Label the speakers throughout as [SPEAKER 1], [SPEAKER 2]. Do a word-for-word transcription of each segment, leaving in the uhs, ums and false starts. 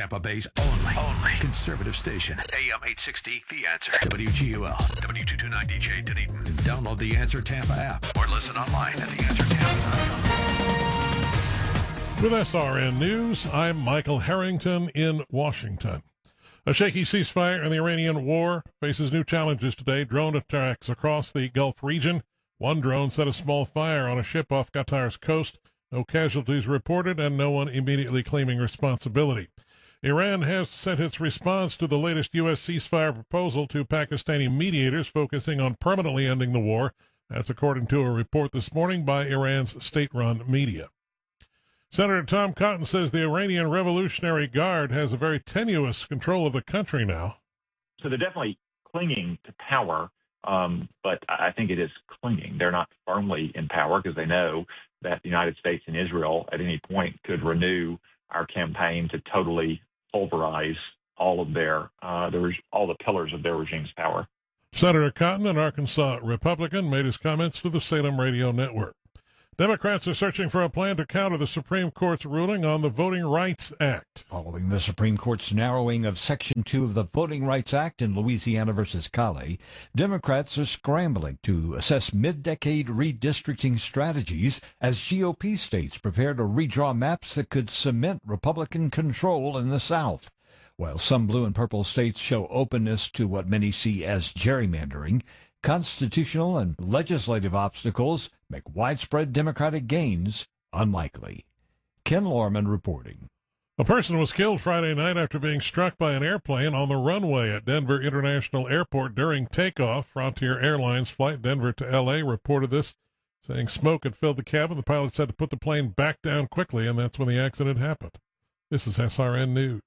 [SPEAKER 1] Tampa Bay's only, only conservative station. A M eight sixty, The Answer. W G U L, W two twenty-nine D J Dunedin. Download the Answer Tampa app or listen online at the answer tampa dot com.
[SPEAKER 2] With S R N News, I'm Michael Harrington in Washington. A shaky ceasefire in the Iranian war faces new challenges today. Drone attacks across the Gulf region. One drone set a small fire on a ship off Qatar's coast. No casualties reported and no one immediately claiming responsibility. Iran has sent its response to the latest U S ceasefire proposal to Pakistani mediators focusing on permanently ending the war. That's according to a report this morning by Iran's state-run media. Senator Tom Cotton says the Iranian Revolutionary Guard has a very tenuous control of the country now.
[SPEAKER 3] So they're definitely clinging to power, um, but I think it is clinging. They're not firmly in power because they know that the United States and Israel at any point could renew our campaign to totally pulverize all of their, uh, the, all the pillars of their regime's power.
[SPEAKER 2] Senator Cotton, an Arkansas Republican, made his comments to the Salem Radio Network. Democrats are searching for a plan to counter the Supreme Court's ruling on the Voting Rights Act.
[SPEAKER 4] Following the Supreme Court's narrowing of Section two of the Voting Rights Act in Louisiana versus Cali, Democrats are scrambling to assess mid-decade redistricting strategies as G O P states prepare to redraw maps that could cement Republican control in the South. While some blue and purple states show openness to what many see as gerrymandering, constitutional and legislative obstacles make widespread Democratic gains unlikely. Ken Lorman reporting.
[SPEAKER 2] A person was killed Friday night after being struck by an airplane on the runway at Denver International Airport during takeoff. Frontier Airlines flight Denver to L A reported this, saying smoke had filled the cabin. The pilot said to put the plane back down quickly, and that's when the accident happened. This is S R N News.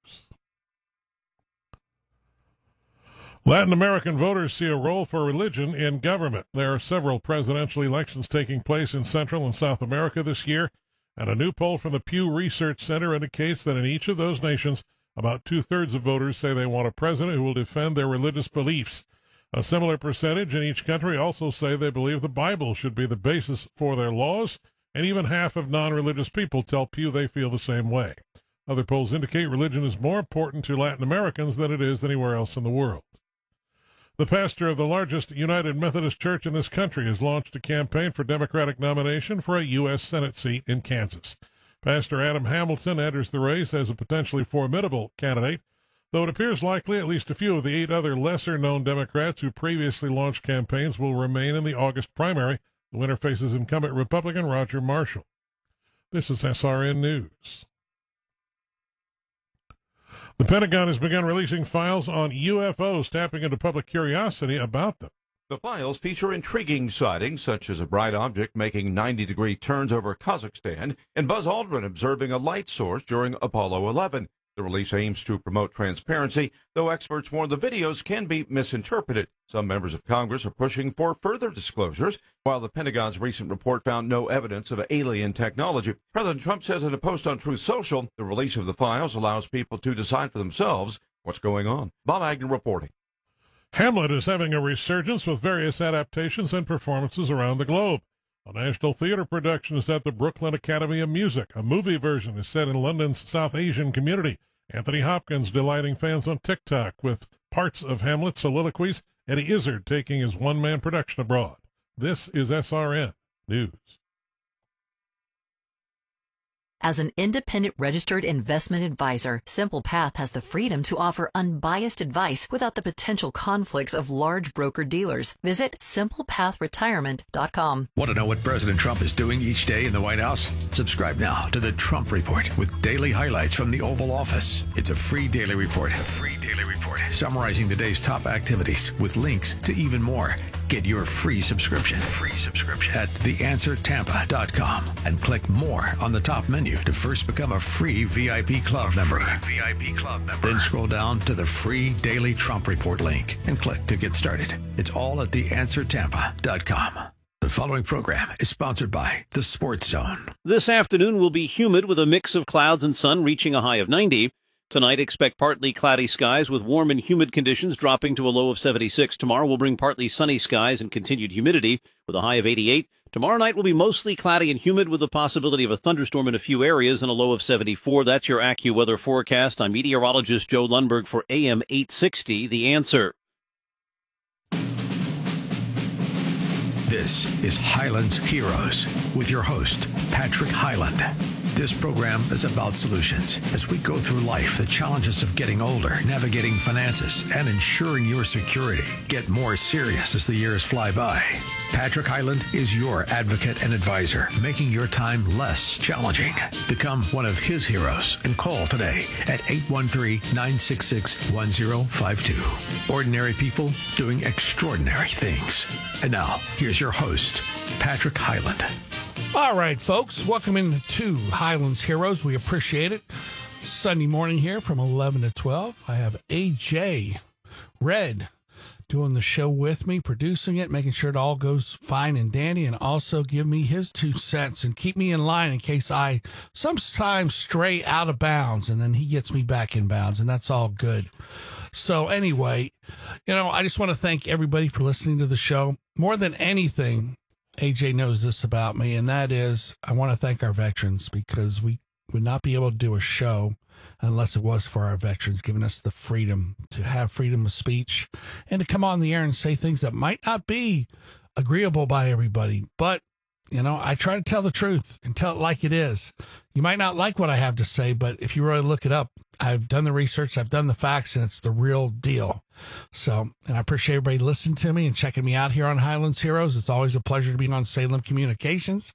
[SPEAKER 2] Latin American voters see a role for religion in government. There are several presidential elections taking place in Central and South America this year, and a new poll from the Pew Research Center indicates that in each of those nations, about two-thirds of voters say they want a president who will defend their religious beliefs. A similar percentage in each country also say they believe the Bible should be the basis for their laws, and even half of non-religious people tell Pew they feel the same way. Other polls indicate religion is more important to Latin Americans than it is anywhere else in the world. The pastor of the largest United Methodist Church in this country has launched a campaign for Democratic nomination for a U S Senate seat in Kansas. Pastor Adam Hamilton enters the race as a potentially formidable candidate, though it appears likely at least a few of the eight other lesser-known Democrats who previously launched campaigns will remain in the August primary. The winner faces incumbent Republican Roger Marshall. This is S R N News. The Pentagon has begun releasing files on U F Os, tapping into public curiosity about them.
[SPEAKER 5] The files feature intriguing sightings, such as a bright object making ninety-degree turns over Kazakhstan and Buzz Aldrin observing a light source during Apollo eleven. The release aims to promote transparency, though experts warn the videos can be misinterpreted. Some members of Congress are pushing for further disclosures, while the Pentagon's recent report found no evidence of alien technology. President Trump says in a post on Truth Social, the release of the files allows people to decide for themselves what's going on. Bob Agnew reporting.
[SPEAKER 2] Hamlet is having a resurgence with various adaptations and performances around the globe. A national theater production is at the Brooklyn Academy of Music. A movie version is set in London's South Asian community. Anthony Hopkins delighting fans on TikTok with parts of Hamlet's soliloquies. Eddie Izzard taking his one-man production abroad. This is S R N News.
[SPEAKER 6] As an independent registered investment advisor, Simple Path has the freedom to offer unbiased advice without the potential conflicts of large broker dealers. Visit simple path retirement dot com.
[SPEAKER 1] Want to know what President Trump is doing each day in the White House? Subscribe now to the Trump Report with daily highlights from the Oval Office. It's a free daily report. A free daily report summarizing the day's top activities with links to even more. Get your free subscription. Free subscription at the answer tampa dot com and click more on the top menu to first become a free V I P Club member. V I P Club member. Then scroll down to the free daily Trump Report link and click to get started. It's all at the answer tampa dot com. The following program is sponsored by the Sports Zone.
[SPEAKER 7] This afternoon will be humid with a mix of clouds and sun reaching a high of ninety. Tonight, expect partly cloudy skies with warm and humid conditions dropping to a low of seventy-six. Tomorrow will bring partly sunny skies and continued humidity with a high of eighty-eight. Tomorrow night will be mostly cloudy and humid with the possibility of a thunderstorm in a few areas and a low of seventy-four. That's your AccuWeather forecast. I'm meteorologist Joe Lundberg for A M eight sixty, The Answer.
[SPEAKER 1] This is Highland's Heroes with your host, Patrick Highland. This program is about solutions as we go through life, the challenges of getting older, navigating finances, and ensuring your security get more serious as the years fly by. Patrick Highland is your advocate and advisor, making your time less challenging. Become one of his heroes and call today at eight one three, nine six six, one zero five two. Ordinary people doing extraordinary things. And now, here's your host, Patrick Highland.
[SPEAKER 8] All right, folks, welcome into Highland's Heroes. We appreciate it. Sunday morning here from eleven to twelve. I have A J Red doing the show with me, producing it, making sure it all goes fine and dandy, and also give me his two cents and keep me in line in case I sometimes stray out of bounds, and then he gets me back in bounds, and that's all good. So anyway, you know, I just want to thank everybody for listening to the show. More than anything, A J knows this about me, and that is I want to thank our veterans, because we would not be able to do a show unless it was for our veterans, giving us the freedom to have freedom of speech and to come on the air and say things that might not be agreeable by everybody. But, you know, I try to tell the truth and tell it like it is. You might not like what I have to say, but if you really look it up, I've done the research, I've done the facts, and it's the real deal. So, and I appreciate everybody listening to me and checking me out here on Highlands Heroes. It's always a pleasure to be on Salem Communications.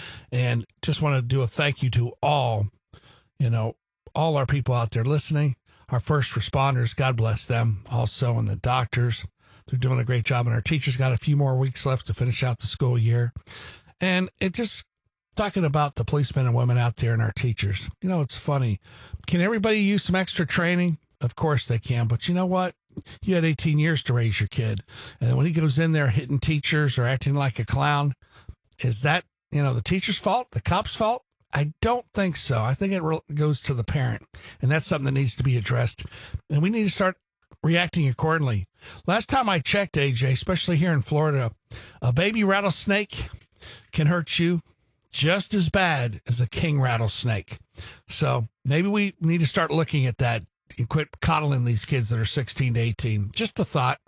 [SPEAKER 8] And just want to do a thank you to all, you know, all our people out there listening, our first responders, God bless them also, and the doctors. They're doing a great job, and our teachers got a few more weeks left to finish out the school year. And it just talking about the policemen and women out there and our teachers. You know, it's funny. Can everybody use some extra training? Of course they can. But you know what? You had eighteen years to raise your kid. And then when he goes in there hitting teachers or acting like a clown, is that, you know, the teacher's fault, the cop's fault? I don't think so. I think it re- goes to the parent. And that's something that needs to be addressed. And we need to start reacting accordingly. Last time I checked, A J, especially here in Florida, a baby rattlesnake can hurt you just as bad as a king rattlesnake. So maybe we need to start looking at that and quit coddling these kids that are sixteen to eighteen. Just a thought.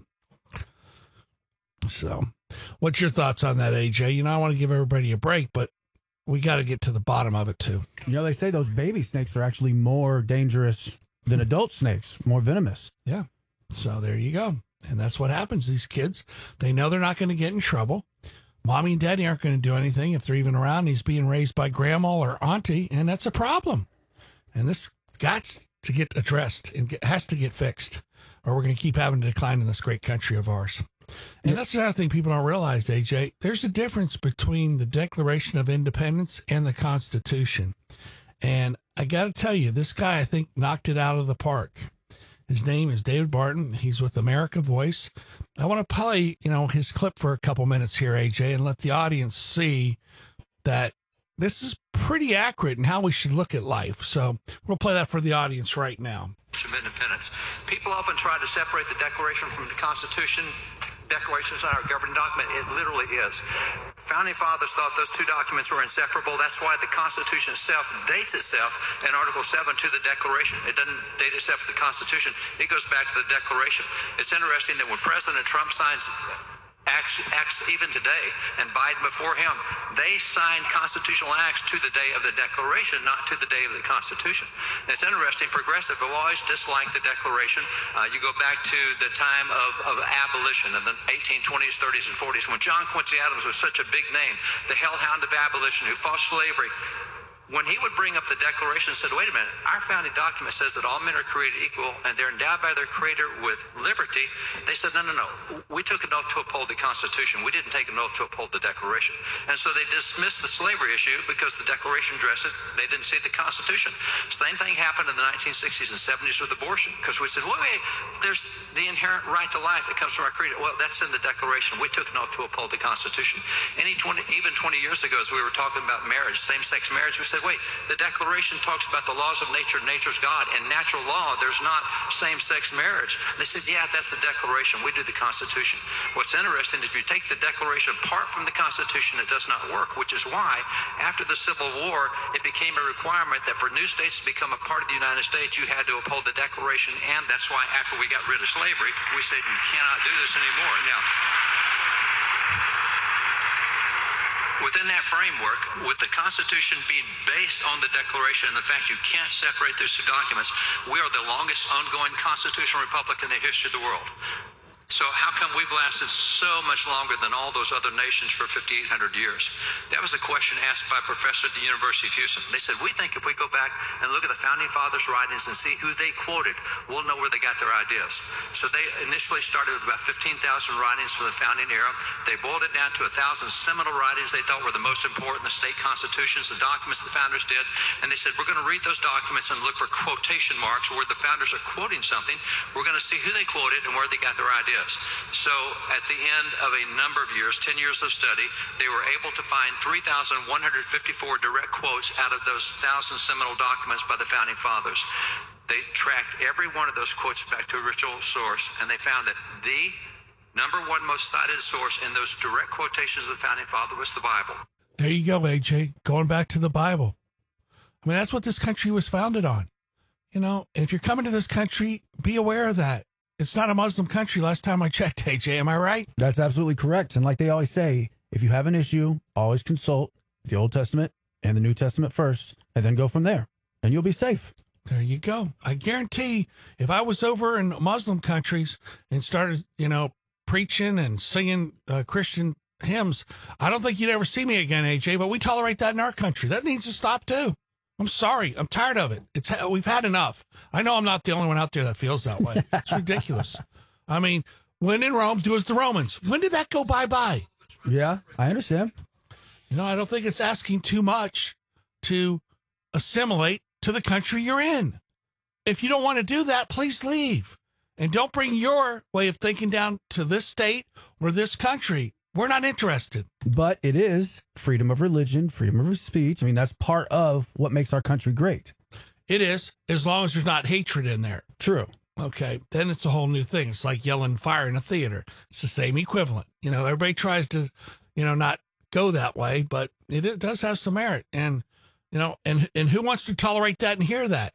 [SPEAKER 8] So what's your thoughts on that, A J? You know, I want to give everybody a break, but we got to get to the bottom of it too.
[SPEAKER 9] You know, they say those baby snakes are actually more dangerous than adult snakes, more venomous.
[SPEAKER 8] Yeah. So there you go. And that's what happens. These kids, they know they're not going to get in trouble. Mommy and daddy aren't going to do anything if they're even around. He's being raised by grandma or auntie, and that's a problem. And this got to get addressed and get, has to get fixed, or we're going to keep having a decline in this great country of ours. And that's another thing people don't realize, A J. There's a difference between the Declaration of Independence and the Constitution. And I got to tell you, this guy, I think, knocked it out of the park. His name is David Barton. He's with America Voice. I want to play, you know, his clip for a couple minutes here, A J, and let the audience see that this is pretty accurate in how we should look at life. So we'll play that for the audience right now.
[SPEAKER 10] Of independence. People often try to separate the Declaration from the Constitution. Declaration is not our governing document. It literally is. Founding fathers thought those two documents were inseparable. That's why the Constitution itself dates itself in Article seven to the Declaration. It doesn't date itself to the Constitution. It goes back to the Declaration. It's interesting that when President Trump signs acts, acts even today, and Biden before him, they signed constitutional acts to the day of the Declaration, not to the day of the Constitution. And it's interesting, progressive have always disliked the Declaration. Uh, you go back to the time of, of abolition in the eighteen twenties, thirties, and forties, when John Quincy Adams was such a big name, the hellhound of abolition who fought slavery. When he would bring up the Declaration and said, wait a minute, our founding document says that all men are created equal and they're endowed by their Creator with liberty, they said, no, no, no. We took an oath to uphold the Constitution. We didn't take an oath to uphold the Declaration. And so they dismissed the slavery issue because the Declaration addressed it. They didn't see the Constitution. Same thing happened in the nineteen sixties and seventies with abortion, because we said, wait, wait, there's the inherent right to life that comes from our Creator. Well, that's in the Declaration. We took an oath to uphold the Constitution. Any twenty, even twenty years ago, as we were talking about marriage, same-sex marriage, we said, said, wait, the Declaration talks about the laws of nature, nature's God, and natural law, there's not same-sex marriage. They said, yeah, that's the Declaration. We do the Constitution. What's interesting is if you take the Declaration apart from the Constitution, it does not work, which is why after the Civil War, it became a requirement that for new states to become a part of the United States, you had to uphold the Declaration, and that's why after we got rid of slavery, we said you cannot do this anymore. Now, within that framework, with the Constitution being based on the Declaration and the fact you can't separate those two documents, we are the longest ongoing constitutional republic in the history of the world. So how come we've lasted so much longer than all those other nations for fifty-eight hundred years? That was a question asked by a professor at the University of Houston. They said, we think if we go back and look at the Founding Fathers' writings and see who they quoted, we'll know where they got their ideas. So they initially started with about fifteen thousand writings from the founding era. They boiled it down to one thousand seminal writings they thought were the most important, the state constitutions, the documents the founders did. And they said, we're going to read those documents and look for quotation marks where the founders are quoting something. We're going to see who they quoted and where they got their ideas. So at the end of a number of years, ten years of study, they were able to find three thousand one hundred fifty-four direct quotes out of those one thousand seminal documents by the Founding Fathers. They tracked every one of those quotes back to original source, and they found that the number one most cited source in those direct quotations of the Founding Father was the Bible.
[SPEAKER 8] There you go, A J, going back to the Bible. I mean, that's what this country was founded on. You know, and if you're coming to this country, be aware of that. It's not a Muslim country last time I checked, A J. Am I right?
[SPEAKER 9] That's absolutely correct. And like they always say, if you have an issue, always consult the Old Testament and the New Testament first, and then go from there, and you'll be safe.
[SPEAKER 8] There you go. I guarantee if I was over in Muslim countries and started, you know, preaching and singing uh, Christian hymns, I don't think you'd ever see me again, A J, but we tolerate that in our country. That needs to stop, too. I'm sorry. I'm tired of it. It's we've had enough. I know I'm not the only one out there that feels that way. It's ridiculous. I mean, when in Rome, do as the Romans. When did that go bye-bye?
[SPEAKER 9] Yeah, I understand.
[SPEAKER 8] You know, I don't think it's asking too much to assimilate to the country you're in. If you don't want to do that, please leave. And don't bring your way of thinking down to this state or this country. We're not interested.
[SPEAKER 9] But it is freedom of religion, freedom of speech. I mean, that's part of what makes our country great.
[SPEAKER 8] It is, as long as there's not hatred in there.
[SPEAKER 9] True.
[SPEAKER 8] Okay, then it's a whole new thing. It's like yelling fire in a theater. It's the same equivalent. You know, everybody tries to, you know, not go that way, but it, it does have some merit. And, you know, and, and who wants to tolerate that and hear that?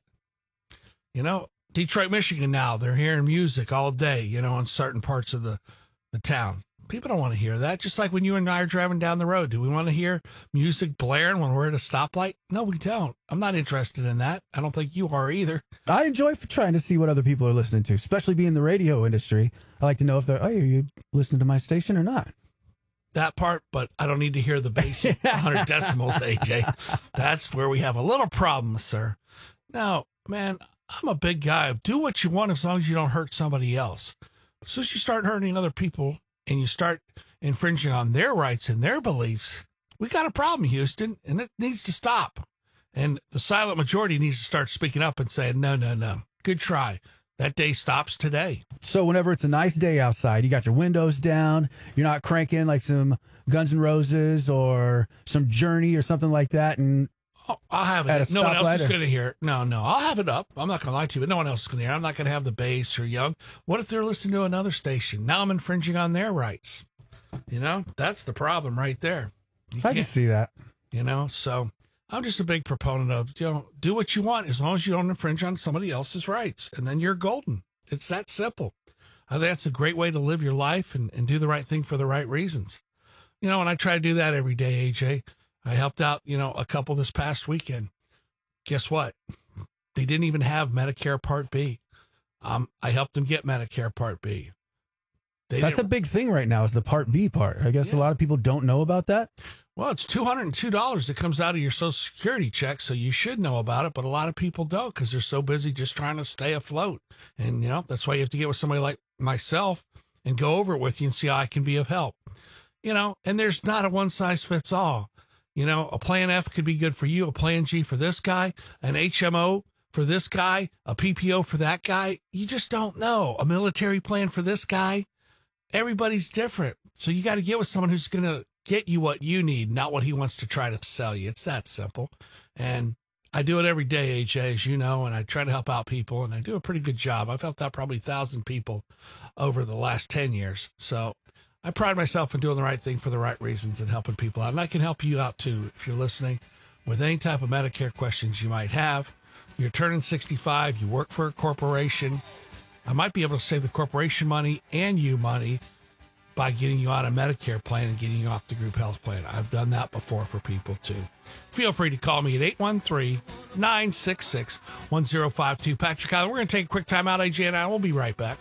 [SPEAKER 8] You know, Detroit, Michigan now, they're hearing music all day, you know, in certain parts of the, the town. People don't want to hear that. Just like when you and I are driving down the road. Do we want to hear music blaring when we're at a stoplight? No, we don't. I'm not interested in that. I don't think you are either.
[SPEAKER 9] I enjoy trying to see what other people are listening to, especially being in the radio industry. I like to know if they're, oh, are you listening to my station or not?
[SPEAKER 8] That part, but I don't need to hear the bass one hundred decimals, A J. That's where we have a little problem, sir. Now, man, I'm a big guy. Do what you want as long as you don't hurt somebody else. As soon as you start hurting other people, and you start infringing on their rights and their beliefs, we got a problem, Houston, and it needs to stop. And the silent majority needs to start speaking up and saying, no, no, no, good try. That day stops today.
[SPEAKER 9] So whenever it's a nice day outside, you got your windows down, you're not cranking like some Guns N' Roses or some Journey or something like that, and
[SPEAKER 8] Oh, I'll have it. No one else is going to hear it. No, no. I'll have it up. I'm not going to lie to you, but no one else is going to hear it. I'm not going to have the bass or young. What if they're listening to another station? Now I'm infringing on their rights. You know, that's the problem right there. You
[SPEAKER 9] I can see that.
[SPEAKER 8] You know, so I'm just a big proponent of, you know, do what you want as long as you don't infringe on somebody else's rights. And then you're golden. It's that simple. I think that's a great way to live your life and, and do the right thing for the right reasons. You know, and I try to do that every day, A J. I helped out, you know, a couple this past weekend. Guess what? They didn't even have Medicare Part B. Um, I helped them get Medicare Part B. They
[SPEAKER 9] That's a big thing right now is the Part B part. I guess yeah. a lot of people don't know about that.
[SPEAKER 8] Well, it's two hundred two dollars that comes out of your Social Security check, so you should know about it, but a lot of people don't because they're so busy just trying to stay afloat. And, you know, that's why you have to get with somebody like myself and go over it with you and see how I can be of help. You know, and there's not a one-size-fits-all. You know, a Plan F could be good for you, a Plan G for this guy, an H M O for this guy, a P P O for that guy. You just don't know. A military plan for this guy. Everybody's different. So you got to get with someone who's going to get you what you need, not what he wants to try to sell you. It's that simple. And I do it every day, A J, as you know, and I try to help out people, and I do a pretty good job. I've helped out probably a thousand people over the last ten years. So I pride myself in doing the right thing for the right reasons and helping people out. And I can help you out, too, if you're listening, with any type of Medicare questions you might have. You're turning sixty-five, you work for a corporation. I might be able to save the corporation money and you money by getting you on a Medicare plan and getting you off the group health plan. I've done that before for people, too. Feel free to call me at eight one three, nine six six, one zero five two. Patrick Island, we're going to take a quick time out, A J, and I will be right back.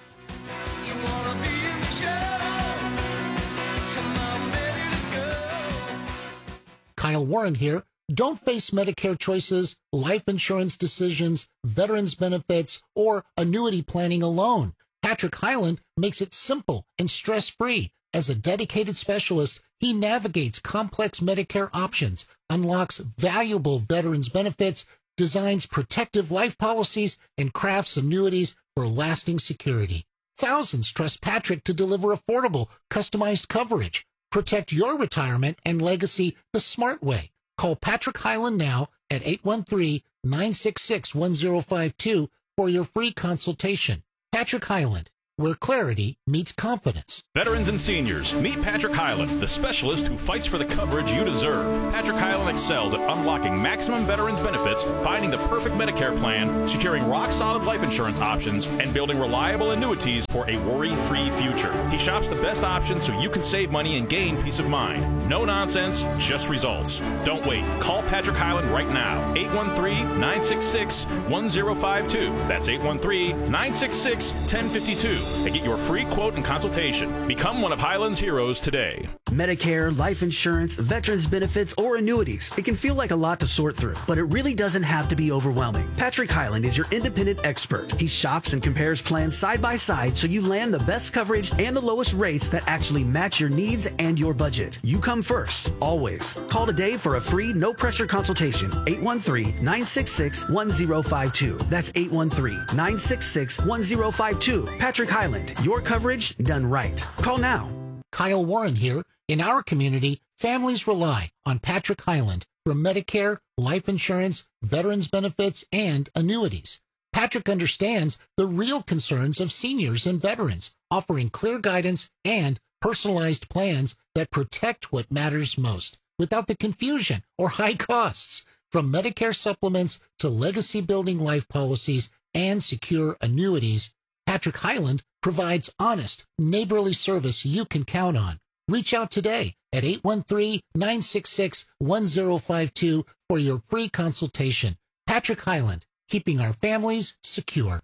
[SPEAKER 11] Kyle Warren here. Don't face Medicare choices, life insurance decisions, veterans benefits, or annuity planning alone. Patrick Hyland makes it simple and stress-free. As a dedicated specialist, he navigates complex Medicare options, unlocks valuable veterans benefits, designs protective life policies, and crafts annuities for lasting security. Thousands trust Patrick to deliver affordable, customized coverage. Protect your retirement and legacy the smart way. Call Patrick Hyland now at eight one three, nine six six, one zero five two for your free consultation. Patrick Hyland, where clarity meets confidence.
[SPEAKER 12] Veterans and seniors, meet Patrick Hyland, the specialist who fights for the coverage you deserve. Patrick Hyland excels at unlocking maximum veterans benefits, finding the perfect Medicare plan, securing rock-solid life insurance options, and building reliable annuities for a worry-free future. He shops the best options so you can save money and gain peace of mind. No nonsense, just results. Don't wait. Call Patrick Hyland right now. eight one three, nine six six, one zero five two. That's eight one three, nine six six, one zero five two. And get your free quote and consultation. Become one of Highland's heroes today.
[SPEAKER 13] Medicare, life insurance, veterans benefits, or annuities. It can feel like a lot to sort through, but it really doesn't have to be overwhelming. Patrick Hyland is your independent expert. He shops and compares plans side by side so you land the best coverage and the lowest rates that actually match your needs and your budget. You come first, always. Call today for a free, no-pressure consultation. eight one three, nine six six, one zero five two. That's eight one three, nine six six, one zero five two. Patrick Hyland, your coverage done right. Call now.
[SPEAKER 11] Kyle Warren here. In our community, families rely on Patrick Hyland for Medicare, life insurance, veterans benefits, and annuities. Patrick understands the real concerns of seniors and veterans, offering clear guidance and personalized plans that protect what matters most without the confusion or high costs. From Medicare supplements to legacy-building life policies and secure annuities, Patrick Hyland provides honest, neighborly service you can count on. Reach out today at eight one three, nine six six, one zero five two for your free consultation. Patrick Hyland, keeping our families secure.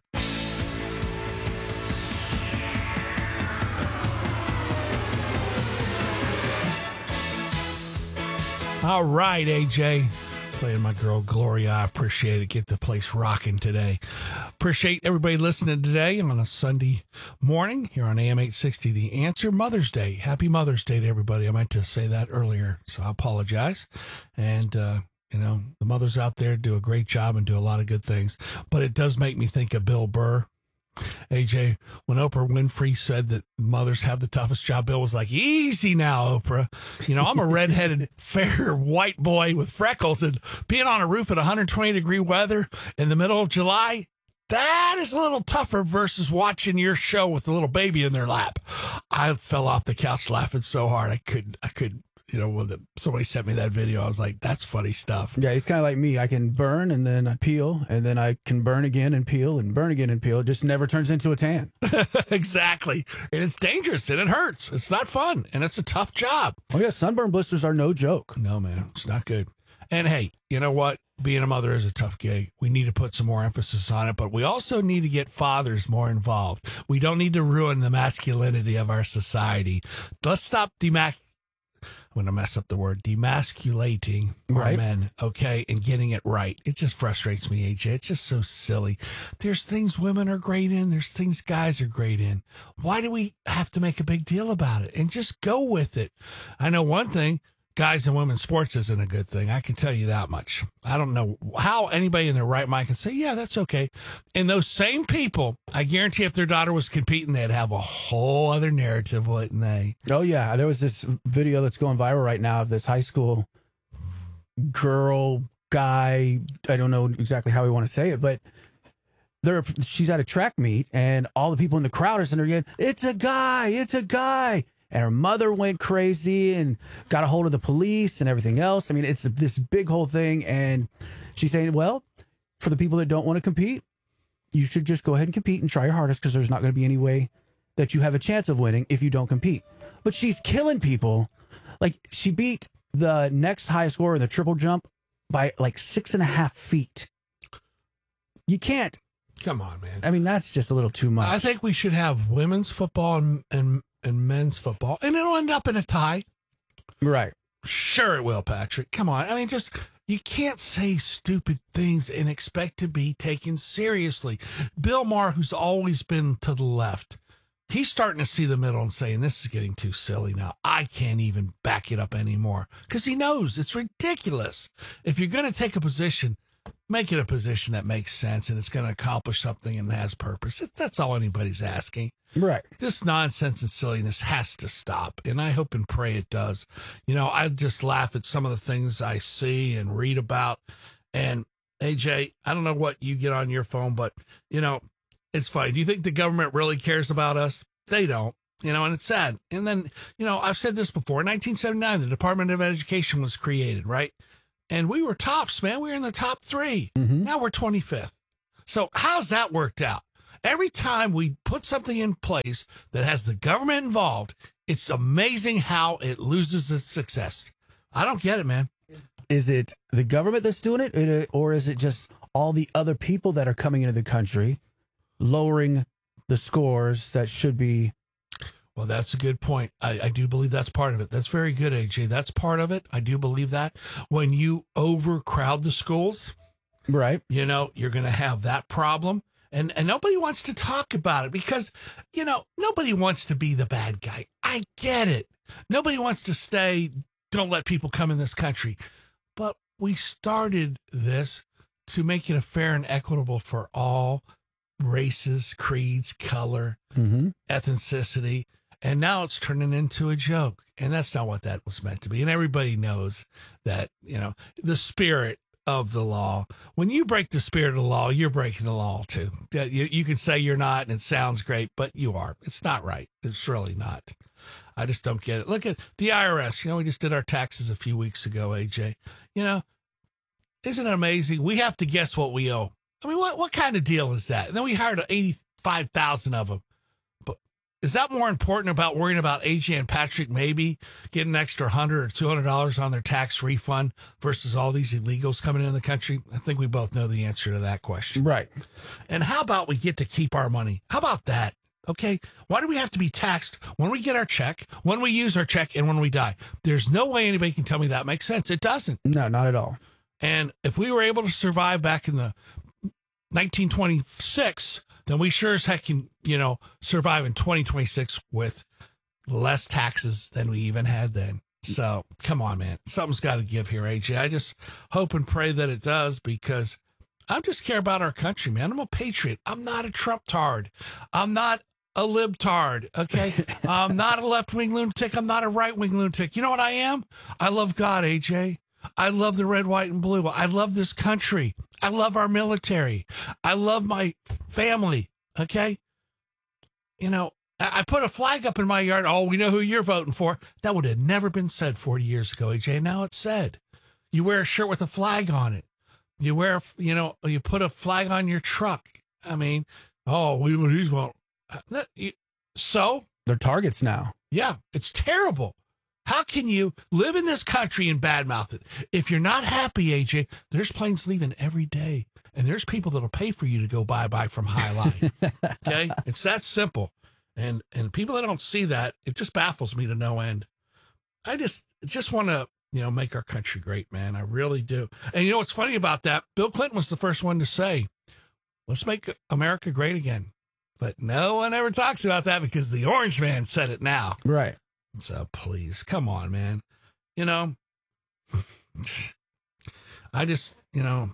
[SPEAKER 8] All right, A J. Playing my girl Gloria. I appreciate it. Get the place rocking today. Appreciate everybody listening today on a Sunday morning here on A M eight sixty. The Answer, Mother's Day. Happy Mother's Day to everybody. I meant to say that earlier, so I apologize. And, uh, you know, the mothers out there do a great job and do a lot of good things. But it does make me think of Bill Burr. A J, when Oprah Winfrey said that mothers have the toughest job, Bill was like, easy now, Oprah. You know, I'm a redheaded, fair white boy with freckles, and being on a roof at one hundred twenty degree weather in the middle of July, that is a little tougher versus watching your show with the little baby in their lap. I fell off the couch laughing so hard I couldn't, I couldn't. You know, when the, somebody sent me that video, I was like, that's funny stuff.
[SPEAKER 9] Yeah, he's kind of like me. I can burn and then I peel, and then I can burn again and peel and burn again and peel. It just never turns into a tan.
[SPEAKER 8] Exactly. And it's dangerous and it hurts. It's not fun. And it's a tough job.
[SPEAKER 9] Oh, yeah. Sunburn blisters are no joke.
[SPEAKER 8] No, man. It's not good. And hey, you know what? Being a mother is a tough gig. We need to put some more emphasis on it, but we also need to get fathers more involved. We don't need to ruin the masculinity of our society. Let's stop demac. I'm going to mess up the word, demasculating
[SPEAKER 9] right.
[SPEAKER 8] our men, okay, and getting it right. It just frustrates me, A J. It's just so silly. There's things women are great in. There's things guys are great in. Why do we have to make a big deal about it? And just go with it. I know one thing. Guys and women's sports isn't a good thing. I can tell you that much. I don't know how anybody in their right mind can say, yeah, that's okay. And those same people, I guarantee if their daughter was competing, they'd have a whole other narrative, wouldn't they?
[SPEAKER 9] Oh, yeah. There was this video that's going viral right now of this high school girl guy. I don't know exactly how we want to say it, but there, she's at a track meet, and all the people in the crowd are sitting there going, "It's a guy! It's a guy!" And her mother went crazy and got a hold of the police and everything else. I mean, it's this big whole thing, and she's saying, "Well, for the people that don't want to compete, you should just go ahead and compete and try your hardest because there's not going to be any way that you have a chance of winning if you don't compete." But she's killing people. Like, she beat the next highest scorer in the triple jump by like six and a half feet. You can't.
[SPEAKER 8] Come on, man.
[SPEAKER 9] I mean, that's just a little too much.
[SPEAKER 8] I think we should have women's football and, and, and men's football, and it'll end up in a tie.
[SPEAKER 9] Right.
[SPEAKER 8] Sure it will, Patrick. Come on. I mean, just, you can't say stupid things and expect to be taken seriously. Bill Maher, who's always been to the left, he's starting to see the middle and saying, this is getting too silly now. I can't even back it up anymore, because he knows it's ridiculous. If you're going to take a position, make it a position that makes sense and it's going to accomplish something and has purpose. That's all anybody's asking.
[SPEAKER 9] Right.
[SPEAKER 8] This nonsense and silliness has to stop, and I hope and pray it does. You know, I just laugh at some of the things I see and read about. And, A J, I don't know what you get on your phone, but, you know, it's funny. Do you think the government really cares about us? They don't, you know, and it's sad. And then, you know, I've said this before. In nineteen seventy-nine, the Department of Education was created, right? And we were tops, man. We were in the top three. Mm-hmm. Now we're twenty-fifth. So how's that worked out? Every time we put something in place that has the government involved, it's amazing how it loses its success. I don't get it, man.
[SPEAKER 9] Is it the government that's doing it, or is it just all the other people that are coming into the country lowering the scores that should be?
[SPEAKER 8] Well, that's a good point. I, I do believe that's part of it. That's very good, A J. That's part of it. I do believe that. When you overcrowd the schools,
[SPEAKER 9] right,
[SPEAKER 8] you know, you're going to have that problem. And and nobody wants to talk about it because, you know, nobody wants to be the bad guy. I get it. Nobody wants to stay, don't let people come in this country. But we started this to make it a fair and equitable for all races, creeds, color, mm-hmm. ethnicity. And now it's turning into a joke. And that's not what that was meant to be. And everybody knows that, you know, the spirit of the law, when you break the spirit of the law, you're breaking the law too. You, you can say you're not, and it sounds great, but you are. It's not right. It's really not. I just don't get it. Look at the I R S. You know, we just did our taxes a few weeks ago, A J. You know, isn't it amazing? We have to guess what we owe. I mean, what, what kind of deal is that? And then we hired eighty-five thousand of them. But is that more important about worrying about A J and Patrick maybe getting an extra one hundred dollars or two hundred dollars on their tax refund versus all these illegals coming into the country? I think we both know the answer to that question.
[SPEAKER 9] Right.
[SPEAKER 8] And how about we get to keep our money? How about that? Okay. Why do we have to be taxed when we get our check, when we use our check, and when we die? There's no way anybody can tell me that makes sense. It doesn't.
[SPEAKER 9] No, not at all.
[SPEAKER 8] And if we were able to survive back in the nineteen twenty-six, then we sure as heck can, you know, survive in twenty twenty-six with less taxes than we even had then. So come on, man. Something's got to give here, A J. I just hope and pray that it does, because I just care about our country, man. I'm a patriot. I'm not a Trump tard. I'm not a libtard, okay? I'm not a left-wing lunatic. I'm not a right-wing lunatic. You know what I am? I love God, A J. I love the red, white, and blue. I love this country. I love our military. I love my family, okay? You know, I, I put a flag up in my yard. Oh, we know who you're voting for. That would have never been said forty years ago, A J. Now it's said. You wear a shirt with a flag on it. You wear, you know, you put a flag on your truck. I mean, oh, we these won't. So?
[SPEAKER 9] They're targets now.
[SPEAKER 8] Yeah, it's terrible. How can you live in this country and badmouth it? If you're not happy, A J, there's planes leaving every day. And there's people that'll pay for you to go bye-bye from High Line. Okay? It's that simple. And and people that don't see that, it just baffles me to no end. I just just want to, you know, make our country great, man. I really do. And you know what's funny about that? Bill Clinton was the first one to say, let's make America great again. But no one ever talks about that because the orange man said it now.
[SPEAKER 9] Right.
[SPEAKER 8] So please, come on, man. You know, I just, you know,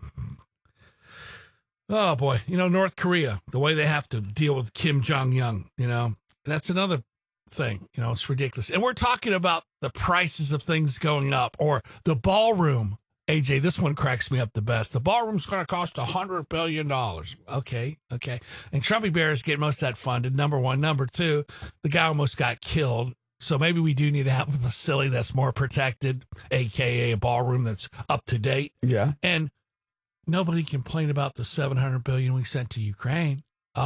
[SPEAKER 8] oh boy, you know, North Korea, the way they have to deal with Kim Jong-un, you know, that's another thing. You know, it's ridiculous. And we're talking about the prices of things going up, or the ballroom A J, this one cracks me up the best. The ballroom's going to cost one hundred billion dollars. Okay, okay. And Trumpy Bear is getting most of that funded, number one. Number two, the guy almost got killed. So maybe we do need to have a facility that's more protected, a k a a ballroom that's up to date.
[SPEAKER 9] Yeah.
[SPEAKER 8] And nobody complained about the seven hundred billion dollars we sent to Ukraine.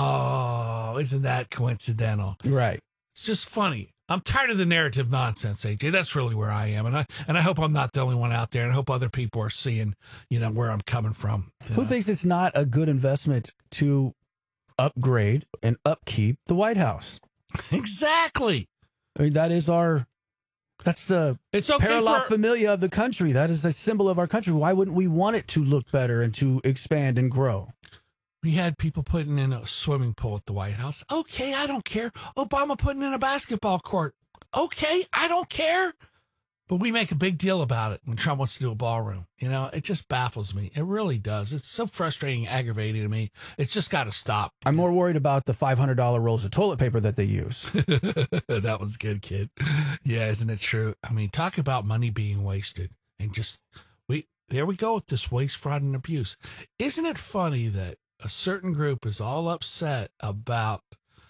[SPEAKER 8] Oh, isn't that coincidental?
[SPEAKER 9] Right.
[SPEAKER 8] It's just funny. I'm tired of the narrative nonsense, A J. That's really where I am. And I and I hope I'm not the only one out there. And I hope other people are seeing, you know, where I'm coming from.
[SPEAKER 9] Who
[SPEAKER 8] know?
[SPEAKER 9] thinks it's not a good investment to upgrade and upkeep the White House?
[SPEAKER 8] Exactly.
[SPEAKER 9] I mean, that is our, that's the
[SPEAKER 8] it's okay
[SPEAKER 9] parallel
[SPEAKER 8] for,
[SPEAKER 9] familia of the country. That is a symbol of our country. Why wouldn't we want it to look better and to expand and grow?
[SPEAKER 8] We had people putting in a swimming pool at the White House. Okay, I don't care. Obama putting in a basketball court. Okay, I don't care. But we make a big deal about it when Trump wants to do a ballroom. You know, it just baffles me. It really does. It's so frustrating, aggravating to me. It's just got to stop.
[SPEAKER 9] I'm more worried about the five hundred dollars rolls of toilet paper that they use.
[SPEAKER 8] That was good, kid. Yeah, isn't it true? I mean, talk about money being wasted. And just, we there we go with this waste, fraud, and abuse. Isn't it funny that a certain group is all upset about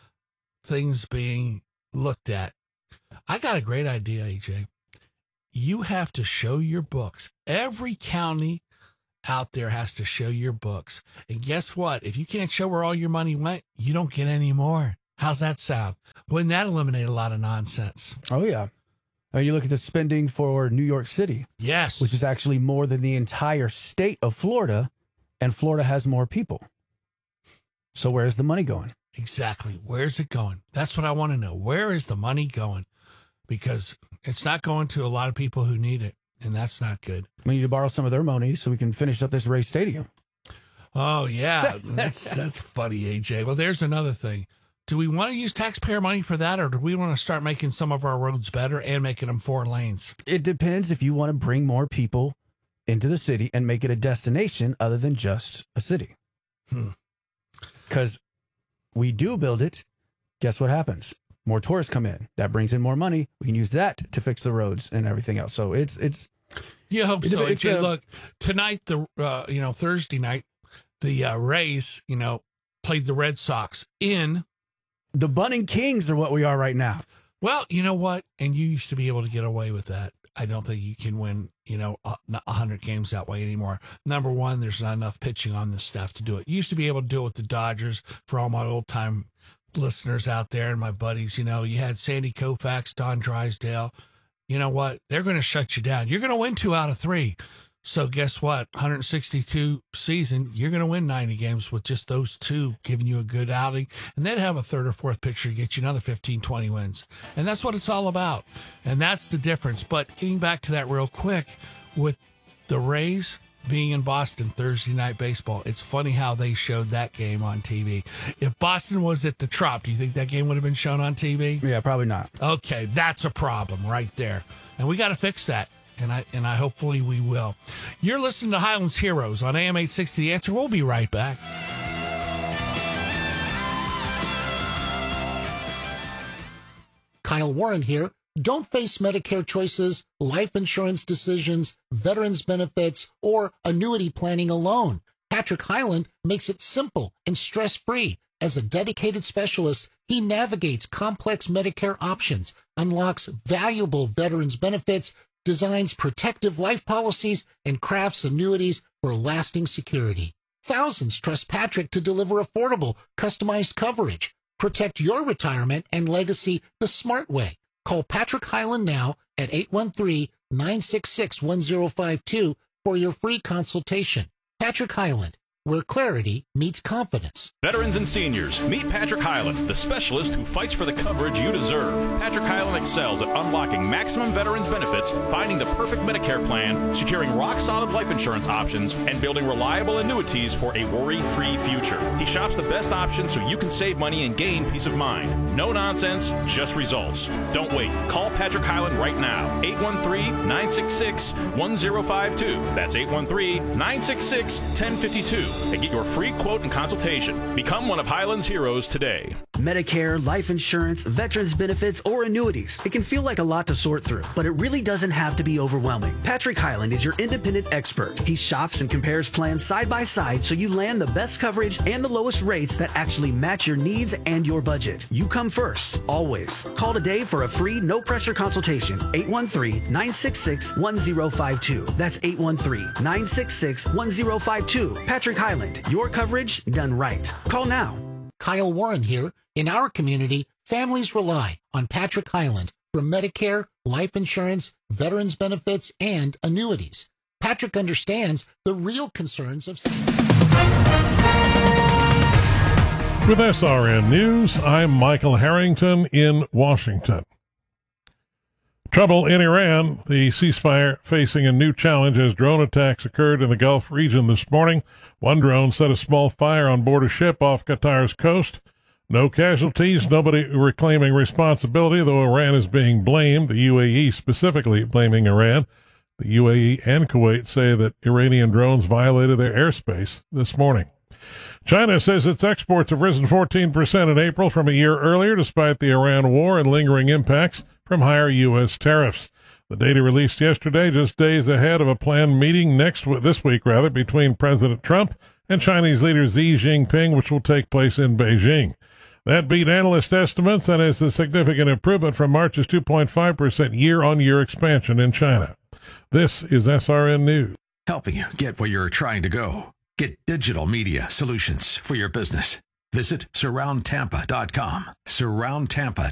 [SPEAKER 8] things being looked at? I got a great idea, A J. You have to show your books. Every county out there has to show your books. And guess what? If you can't show where all your money went, you don't get any more. How's that sound? Wouldn't that eliminate a lot of nonsense?
[SPEAKER 9] Oh, yeah. I mean, you look at the spending for New York City.
[SPEAKER 8] Yes.
[SPEAKER 9] Which is actually more than the entire state of Florida, and Florida has more people. So where's the money going?
[SPEAKER 8] Exactly. Where's it going? That's what I want to know. Where is the money going? Because it's not going to a lot of people who need it, and that's not good.
[SPEAKER 9] We need to borrow some of their money so we can finish up this Ray Stadium.
[SPEAKER 8] Oh, yeah. That's that's funny, A J. Well, there's another thing. Do we want to use taxpayer money for that, or do we want to start making some of our roads better and making them four lanes?
[SPEAKER 9] It depends if you want to bring more people into the city and make it a destination other than just a city. Because hmm. we do build it, guess what happens? More tourists come in. That brings in more money. We can use that to fix the roads and everything else. So it's it's.
[SPEAKER 8] You hope so.
[SPEAKER 9] It's
[SPEAKER 8] A J,
[SPEAKER 9] a,
[SPEAKER 8] look, tonight the uh, you know Thursday night, the uh, Rays you know played the Red Sox in.
[SPEAKER 9] The Bunning Kings are what we are right now.
[SPEAKER 8] Well, you know what? And you used to be able to get away with that. I don't think you can win, you know, a hundred games that way anymore. Number one, there's not enough pitching on this staff to do it. You used to be able to do it with the Dodgers. For all my old time listeners out there and my buddies, you know, you had Sandy Koufax, Don Drysdale. You know what? They're going to shut you down. You're going to win two out of three. So guess what? one hundred sixty-two season, you're going to win ninety games with just those two giving you a good outing. And then have a third or fourth pitcher to get you another fifteen, twenty wins. And that's what it's all about. And that's the difference. But getting back to that real quick, with the Rays being in Boston Thursday night baseball, it's funny how they showed that game on T V. If Boston was at the Trop, do you think that game would have been shown on T V?
[SPEAKER 9] Yeah, probably not.
[SPEAKER 8] Okay, that's a problem right there. And we got to fix that. And I and I hopefully we will. You're listening to Highlands Heroes on A M eight sixty The Answer. We'll be right back.
[SPEAKER 11] Kyle Warren here. Don't face Medicare choices, life insurance decisions, veterans benefits, or annuity planning alone. Patrick Hyland makes it simple and stress-free. As a dedicated specialist, he navigates complex Medicare options, unlocks valuable veterans benefits, designs protective life policies, and crafts annuities for lasting security. Thousands trust Patrick to deliver affordable, customized coverage. Protect your retirement and legacy the smart way. Call Patrick Hyland now at eight one three, nine six six, one zero five two for your free consultation. Patrick Hyland, where clarity meets confidence.
[SPEAKER 12] Veterans and seniors, meet Patrick Hyland, the specialist who fights for the coverage you deserve. Patrick Hyland excels at unlocking maximum veterans benefits, finding the perfect Medicare plan, securing rock-solid life insurance options, and building reliable annuities for a worry-free future. He shops the best options so you can save money and gain peace of mind. No nonsense, just results. Don't wait. Call Patrick Hyland right now. eight one three, nine six six, one zero five two. That's eight one three, nine six six, one zero five two. and get your free quote and consultation. Become one of Highland's heroes today.
[SPEAKER 13] Medicare, life insurance, veterans benefits, or annuities. It can feel like a lot to sort through, but it really doesn't have to be overwhelming. Patrick Highland is your independent expert. He shops and compares plans side by side so you land the best coverage and the lowest rates that actually match your needs and your budget. You come first, always. Call today for a free, no-pressure consultation. eight one three, nine six six, one zero five two. That's eight one three, nine six six, one zero five two. Patrick Highland, your coverage done right. Call now.
[SPEAKER 11] Kyle Warren here. In our community, families rely on Patrick Highland for Medicare, life insurance, veterans benefits, and annuities. Patrick understands the real concerns of seniors.
[SPEAKER 2] With S R N News, I'm Michael Harrington in Washington. Trouble in Iran. The ceasefire facing a new challenge as drone attacks occurred in the Gulf region this morning. One drone set a small fire on board a ship off Qatar's coast. No casualties, nobody reclaiming responsibility, though Iran is being blamed, the U A E specifically blaming Iran. The U A E and Kuwait say that Iranian drones violated their airspace this morning. China says its exports have risen fourteen percent in April from a year earlier, despite the Iran war and lingering impacts from higher U S tariffs. The data released yesterday, just days ahead of a planned meeting next this week, rather, between President Trump and Chinese leader Xi Jinping, which will take place in Beijing. That beat analyst estimates and is a significant improvement from March's two point five percent year-on-year expansion in China. This is S R N News.
[SPEAKER 1] Helping you get where you're trying to go. Get digital media solutions for your business. Visit surround tampa dot com. surround tampa